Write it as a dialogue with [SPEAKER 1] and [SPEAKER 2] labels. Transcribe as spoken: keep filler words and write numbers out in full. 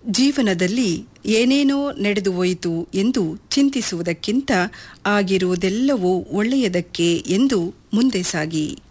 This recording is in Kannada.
[SPEAKER 1] ಜೀವನದಲ್ಲಿ ಏನೇನೋ ನಡೆದು ಹೋಯಿತು ಎಂದು ಚಿಂತಿಸುವುದಕ್ಕಿಂತ ಆಗಿರುವುದೆಲ್ಲವೂ ಒಳ್ಳೆಯದಕ್ಕೆ ಎಂದು ಮುಂದೆ ಸಾಗಿ.